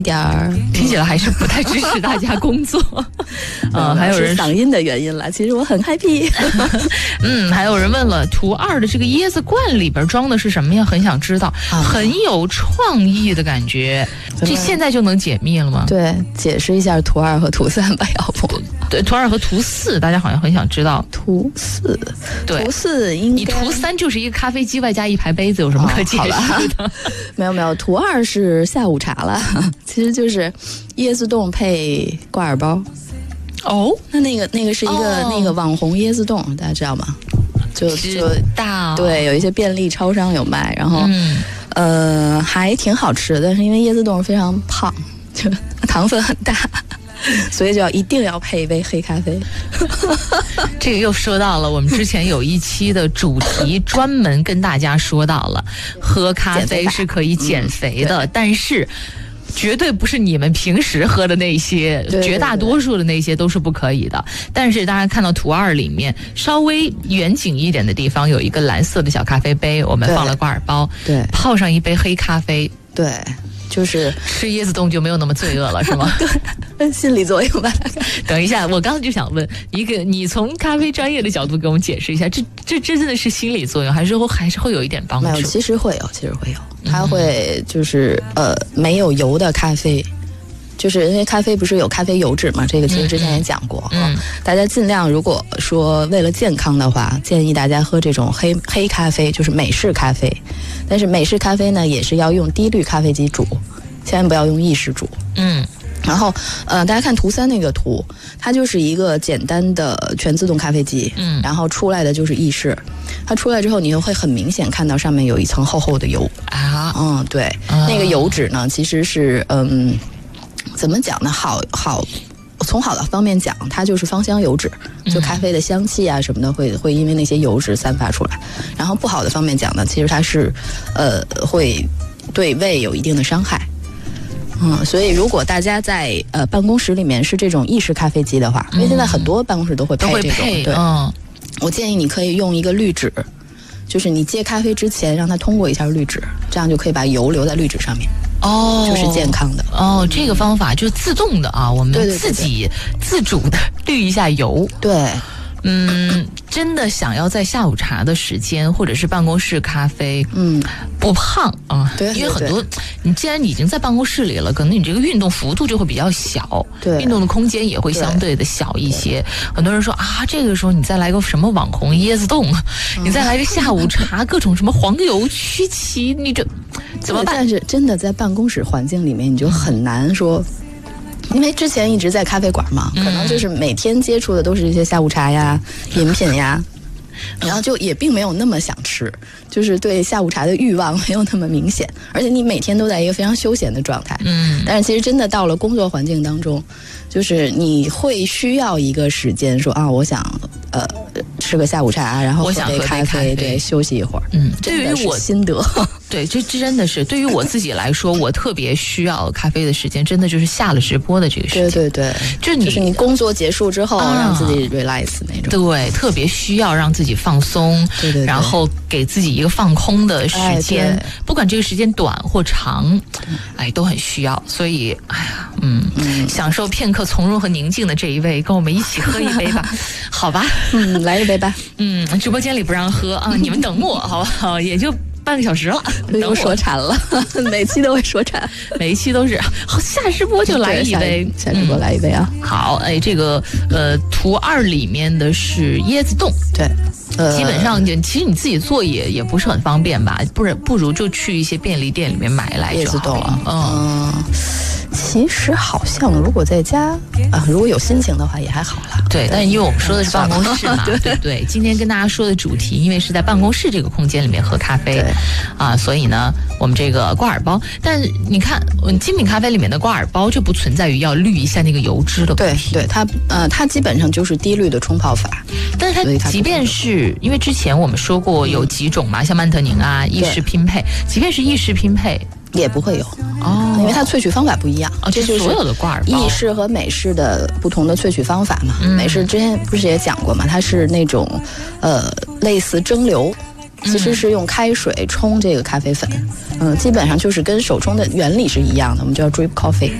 点儿， 听起来还是不太支持大家工作。还有人是嗓音的原因了，其实我很 happy。 还有人问了，图2的这个椰子罐里边装的是什么呀？很想知道，很有创意的感觉。这现在就能解密了吗？ 对，解释一下图2和图3吧，要不？ 对，图2和图4，大家好像很想知道。 图4， 对， 图4应该你图3就是一个咖啡机外加一排杯子，有什么可解释的？ 没有，图2是下午茶了，其实就是椰子冻配挂耳包。 哦， 那个是一个、那个网红椰子冻，大家知道吗？就大、 对，有一些便利超商有卖，然后还挺好吃的，但是因为椰子冻非常胖，就糖分很大。所以就一定要配一杯黑咖啡。 这个又说到了我们之前有一期的主题，专门跟大家说到了喝咖啡是可以减肥的，但是绝对不是你们平时喝的那些，绝大多数的那些都是不可以的。但是大家看到图2里面稍微远景一点的地方有一个蓝色的小咖啡杯，我们放了挂耳包，对，泡上一杯黑咖啡， 对，就是吃椰子冻就没有那么罪恶了，是吗？ 对，心理作用吧。 等一下，我刚刚就想问一个，你从咖啡专业的角度给我们解释一下，这真的是心理作用，还是会有一点帮助？ 没有，其实会有，它会就是没有油的咖啡。就是因为咖啡不是有咖啡油脂嘛，这个其实之前也讲过。大家尽量如果说为了健康的话，建议大家喝这种黑咖啡，就是美式咖啡。但是美式咖啡呢，也是要用低滤咖啡机煮，千万不要用意式煮。然后大家看图3那个图，它就是一个简单的全自动咖啡机，然后出来的就是意式。它出来之后，你就会很明显看到上面有一层厚厚的油啊。对，那个油脂呢，其实是怎么讲呢？从好的方面讲，它就是芳香油脂，就咖啡的香气啊什么的会因为那些油脂散发出来。然后不好的方面讲呢，其实它是会对胃有一定的伤害。所以如果大家在办公室里面是这种意式咖啡机的话，因为现在很多办公室都会配这种，对，我建议你可以用一个滤纸，就是你接咖啡之前让它通过一下滤纸，这样就可以把油留在滤纸上面。就是健康的。 这个方法就是自动的啊，我们自己自主的滤一下油。 对。 真的想要在下午茶的时间或者是办公室咖啡，不胖啊，对，因为很多你既然已经在办公室里了，可能你这个运动幅度就会比较小，对，运动的空间也会相对的小一些。很多人说啊，这个时候你再来个什么网红椰子冻，你再来个下午茶，各种什么黄油曲奇，你这怎么办？ 但是真的在办公室环境里面，你就很难说。因为之前一直在咖啡馆嘛，可能就是每天接触的都是一些下午茶呀、饮品呀，然后就也并没有那么想吃，就是对下午茶的欲望没有那么明显，而且你每天都在一个非常休闲的状态。但是其实真的到了工作环境当中，就是你会需要一个时间说啊，我想吃个下午茶，然后喝杯咖啡，对，休息一会儿。 对于我心得， 对，这真的是对于我自己来说，我特别需要咖啡的时间，真的就是下了直播的这个时间。 对，就是你工作结束之后，让自己 relax 那种。 对，特别需要让自己放松，对，然后给自己一个放空的时间，不管这个时间短或长，都很需要。所以，享受片刻从容和宁静的这一位，跟我们一起喝一杯吧，好吧？ 来一杯吧。 直播间里不让喝啊，你们等我好不好？也就半个小时了， 都说馋了，每期都会说馋， 每一期都是好，下直播就来一杯， 下直播来一杯啊！ 好，这个图2里面的是椰子冻， 对， 基本上其实你自己做也不是很方便吧，不如就去一些便利店里面买来就好了。 其实好像如果在家如果有心情的话也还好啦。 对，但是因为我们说的是办公室嘛，对，今天跟大家说的主题，因为是在办公室这个空间里面喝咖啡所以呢，我们这个挂耳包，但你看精品咖啡里面的挂耳包就不存在于要滤一下那个油脂的问题。 对，它基本上就是低滤的冲泡法。 但是它即便是因为之前我们说过有几种嘛，像曼特宁啊、意式拼配，即便是意式拼配也不会有因为它萃取方法不一样这就是所有的挂耳包意式和美式的不同的萃取方法嘛。美式之前不是也讲过嘛，它是那种类似蒸馏， 其实是用开水冲这个咖啡粉，基本上就是跟手冲的原理是一样的，我们叫 drip coffee。